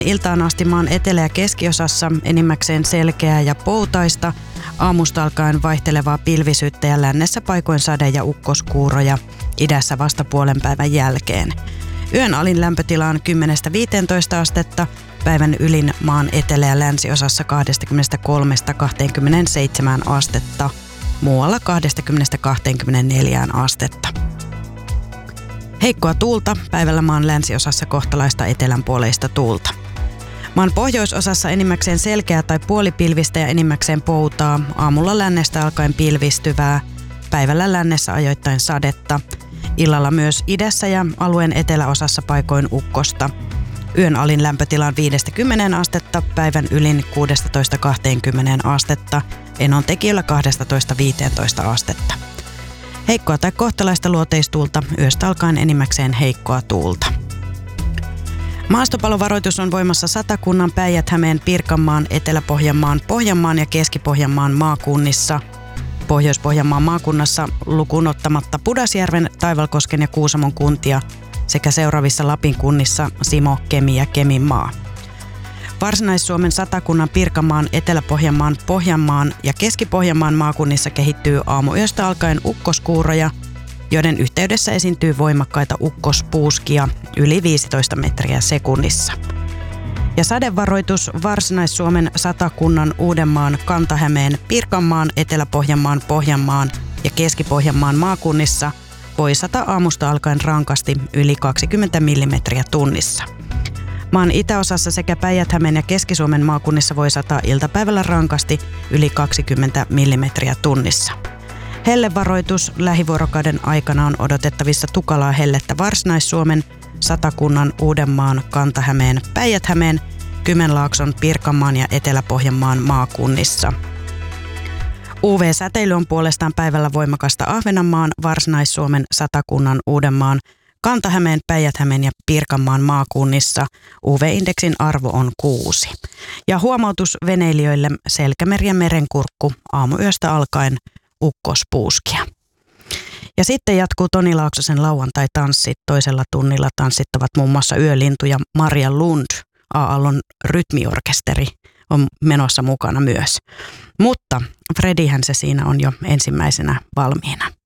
Iltaan asti maan etelä- ja keskiosassa enimmäkseen selkeää ja poutaista. Aamusta alkaen vaihtelevaa pilvisyyttä ja lännessä paikoin sade- ja ukkoskuuroja, idässä vasta puolen päivän jälkeen. Yön alin lämpötila on 10-15 astetta, päivän ylin maan etelä- ja länsiosassa 23-27 astetta, muualla 20-24 astetta. Heikkoa tuulta, päivällä maan länsiosassa kohtalaista etelänpuoleista tuulta. Maan pohjoisosassa enimmäkseen selkeää tai puolipilvistä ja enimmäkseen poutaa, aamulla lännestä alkaen pilvistyvää, päivällä lännessä ajoittain sadetta, illalla myös idässä ja alueen eteläosassa paikoin ukkosta. Yön alin lämpötila on 5-10 astetta, päivän ylin 16-20 astetta, enontekijöllä 12-15 astetta. Heikkoa tai kohtalaista luoteistuulta, yöstä alkaen enimmäkseen heikkoa tuulta. Maastopalovaroitus on voimassa Satakunnan, Päijät-Hämeen, Pirkanmaan, Etelä-Pohjanmaan, Pohjanmaan ja Keski-Pohjanmaan maakunnissa. Pohjois-Pohjanmaan maakunnassa lukuun ottamatta Pudasjärven, Taivalkosken ja Kuusamon kuntia sekä seuraavissa Lapin kunnissa Simo, Kemi ja Keminmaa. Varsinais-Suomen, Satakunnan, Pirkanmaan, Etelä-Pohjanmaan, Pohjanmaan ja Keski-Pohjanmaan maakunnissa kehittyy aamuyöstä alkaen ukkoskuuroja, joiden yhteydessä esiintyy voimakkaita ukkospuuskia yli 15 metriä sekunnissa. Ja sadevaroitus Varsinais-Suomen, Satakunnan, Uudenmaan, Kanta-Hämeen, Pirkanmaan, Etelä-Pohjanmaan, Pohjanmaan ja Keski-Pohjanmaan maakunnissa voi sata aamusta alkaen rankasti yli 20 millimetriä tunnissa. Maan itäosassa sekä Päijät-Hämeen ja Keski-Suomen maakunnissa voi sataa iltapäivällä rankasti yli 20 millimetriä tunnissa. Hellevaroitus lähivuorokauden aikana on odotettavissa tukalaa hellettä Varsinais-Suomen, Satakunnan, Uudenmaan, Kanta-Hämeen, Päijät-Hämeen, Kymenlaakson, Pirkanmaan ja Etelä-Pohjanmaan maakunnissa. UV-säteily on puolestaan päivällä voimakasta Ahvenanmaan, Varsinais-Suomen, Satakunnan, Uudenmaan, Kanta-Hämeen, Päijät-Hämeen ja Pirkanmaan maakunnissa. UV-indeksin arvo on 6. Ja huomautus veneilijöille: Selkämeri ja Merenkurkku aamuyöstä alkaen ukkospuuskia. Ja sitten jatkuu Toni Laaksosen lauantai-tanssit. Toisella tunnilla tanssittavat muun muassa Yölintu ja Maria Lund. A-Aallon rytmiorkesteri on menossa mukana myös. Mutta Fredihän se siinä on jo ensimmäisenä valmiina.